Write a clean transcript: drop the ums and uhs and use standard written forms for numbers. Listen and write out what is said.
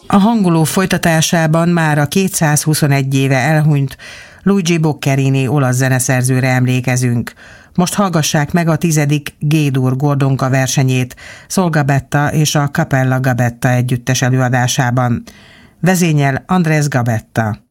A hanguló folytatásában már a 221 éve elhunyt Luigi Boccherini olasz zeneszerzőre emlékezünk. Most hallgassák meg a 10. G-dur Gordonka versenyét Sol Gabetta és a Cappella Gabetta együttes előadásában. Vezényel Andrés Gabetta.